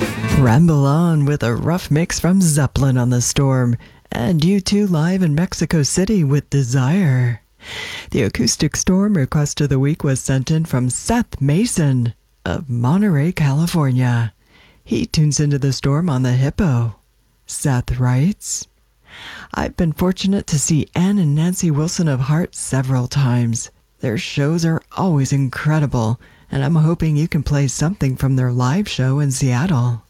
Ramble on with a rough mix from Zeppelin on the Storm, and U2 live in Mexico City with Desire. The acoustic storm request of the week was sent in from Seth Mason of Monterey, California. He tunes into the storm on the Hippo. Seth writes, I've been fortunate to see Ann and Nancy Wilson of Heart several times. Their shows are always incredible, and I'm hoping you can play something from their live show in Seattle.